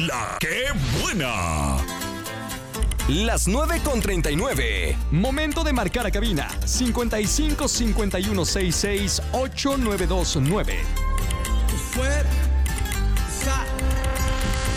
La ¡Qué buena! Las 9:39. Momento de marcar a cabina 55 51 66 8929. Fuerza.